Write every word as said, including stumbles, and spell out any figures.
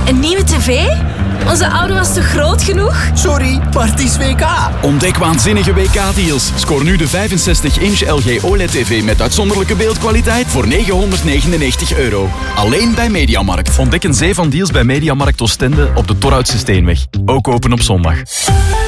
Een nieuwe tv? Onze oude was te groot genoeg? Sorry, Parties W K. Ontdek waanzinnige W K-deals. Scoor nu de vijfenzestig inch L G O L E D-tv met uitzonderlijke beeldkwaliteit voor negenhonderdnegenennegentig euro. Alleen bij Mediamarkt. Ontdek een zee van deals bij Mediamarkt Oostende op de Torhoutse Steenweg. Ook open op zondag.